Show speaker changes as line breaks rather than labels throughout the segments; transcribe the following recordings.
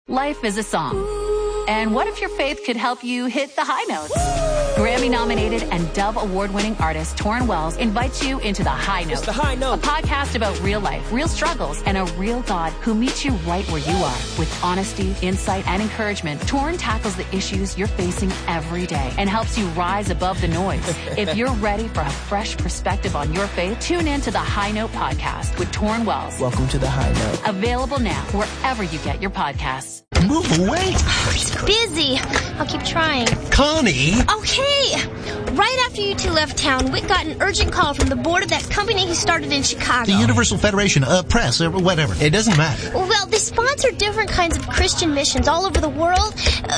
Life is a song. And what if your faith could help you hit the high notes? Grammy-nominated and Dove Award-winning artist Torrin Wells invites you into The High Note.
It's The High Note.
A podcast about real life, real struggles, and a real God who meets you right where you are. With honesty, insight, and encouragement, Torrin tackles the issues you're facing every day and helps you rise above the noise. If you're ready for a fresh perspective on your faith, tune in to The High Note podcast with Torrin Wells.
Welcome to The High Note.
Available now wherever you get your podcasts.
Move away.
He's busy. I'll keep trying.
Connie!
Oh, hey! Right after you two left town, Whit got an urgent call from the board of that company he started in Chicago.
The Universal Federation, Press, whatever. It doesn't matter.
Well, they sponsor different kinds of Christian missions all over the world.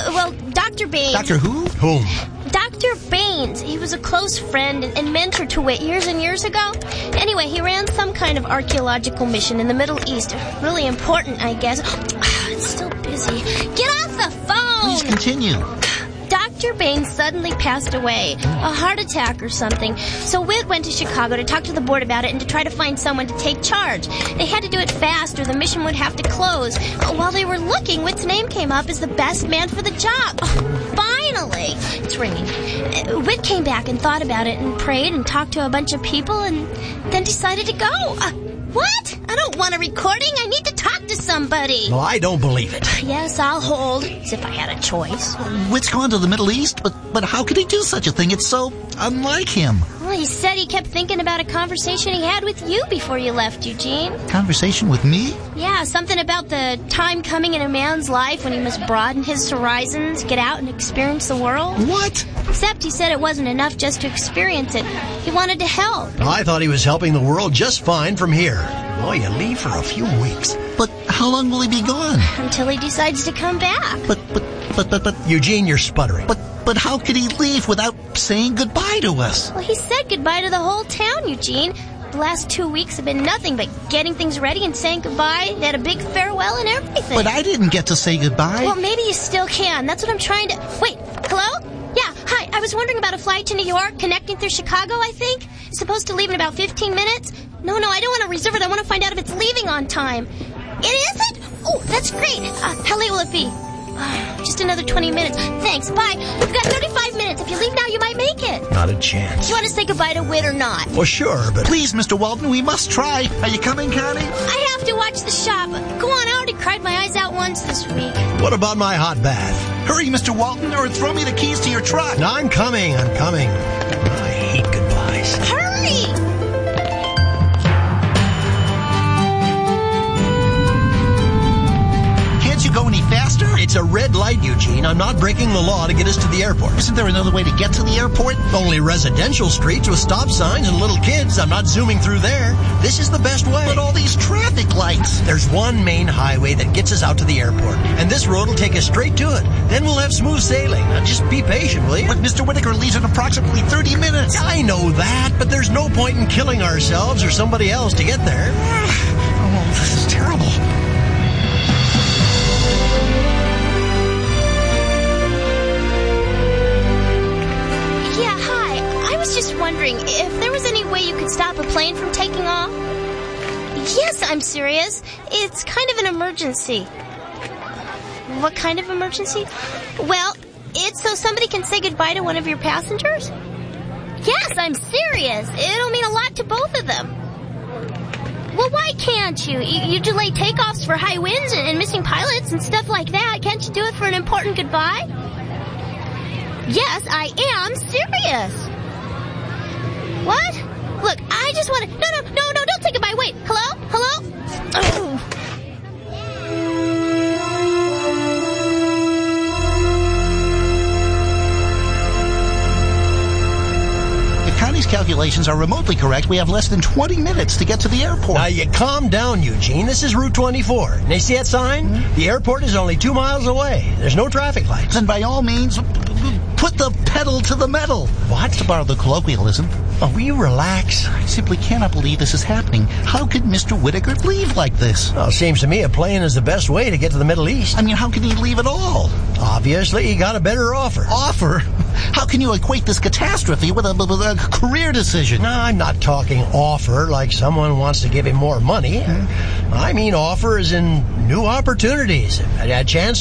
Dr. Baines...
Dr. who? Whom?
Dr. Baines. He was a close friend and mentor to Whit years and years ago. Anyway, he ran some kind of archaeological mission in the Middle East. Really important, I guess. It's still busy. Get off the phone!
Please continue.
Dr. Baines suddenly passed away. A heart attack or something. So Whit went to Chicago to talk to the board about it and to try to find someone to take charge. They had to do it fast or the mission would have to close. While they were looking, Whit's name came up as the best man for the job. Finally! It's ringing. Whit came back and thought about it and prayed and talked to a bunch of people and then decided to go. What? I don't want a recording. I need to talk to somebody.
No, I don't believe it.
Yes, I'll hold, as if I had a choice.
Whit's gone to the Middle East, but how could he do such a thing? It's so unlike him.
Well, he said he kept thinking about a conversation he had with you before you left, Eugene.
Conversation with me?
Yeah, something about the time coming in a man's life when he must broaden his horizons, get out and experience the world.
What?
Except he said it wasn't enough just to experience it. He wanted to help.
I thought he was helping the world just fine from here. Well, you leave for a few weeks.
But how long will he be gone?
Until he decides to come back.
But,
Eugene, you're sputtering.
But how could he leave without saying goodbye to us?
Well, he said goodbye to the whole town, Eugene. The last 2 weeks have been nothing but getting things ready and saying goodbye. They had a big farewell and everything.
But I didn't get to say goodbye.
Well, maybe you still can. That's what I'm trying to... Wait, hello? Yeah, hi. I was wondering about a flight to New York, connecting through Chicago, I think. It's supposed to leave in about 15 minutes. No, I don't want to reserve it. I want to find out if it's leaving on time. It isn't? Oh, that's great. How late will it be? Just another 20 minutes. Thanks, bye. We've got 35 minutes. If you leave now, you might make it.
Not a chance.
Do you want to say goodbye to Whit or not?
Well, sure, but...
Please, Mr. Walton, we must try. Are you coming, Connie?
I have to watch the shop. Go on, I already cried my eyes out once this week.
What about my hot bath?
Hurry, Mr. Walton, or throw me the keys to your truck.
No, I'm coming. I hate goodbyes.
Hurry!
Go any faster?
It's a red light, Eugene. I'm not breaking the law to get us to the airport.
Isn't there another way to get to the airport?
Only residential streets with stop signs and little kids. I'm not zooming through there. This is the best way.
But all these traffic lights.
There's one main highway that gets us out to the airport, and this road will take us straight to it. Then we'll have smooth sailing. Now just be patient, will you?
But Mr. Whittaker leaves in approximately 30 minutes.
I know that, but there's no point in killing ourselves or somebody else to get there.
Oh, this is terrible.
Just wondering if there was any way you could stop a plane from taking off. Yes, I'm serious. It's kind of an emergency. What kind of emergency? Well, it's so somebody can say goodbye to one of your passengers. Yes, I'm serious. It'll mean a lot to both of them. Well, why can't you? You delay takeoffs for high winds and missing pilots and stuff like that. Can't you do it for an important goodbye? Yes, I am serious. What? Look, I just want to... No, don't say goodbye. Wait, hello? Oh.
If Connie's calculations are remotely correct, we have less than 20 minutes to get to the airport.
Now, you calm down, Eugene. This is Route 24. And you see that sign? Mm-hmm. The airport is only 2 miles away. There's no traffic lights.
Then by all means... put the pedal to the metal.
What?
To borrow the colloquialism.
Oh, will you relax?
I simply cannot believe this is happening. How could Mr. Whittaker leave like this?
Well, it seems to me a plane is the best way to get to the Middle East.
I mean, how can he leave at all?
Obviously, he got a better offer.
Offer? How can you equate this catastrophe with a career decision?
No, I'm not talking offer like someone wants to give him more money. I mean offer as in new opportunities. A chance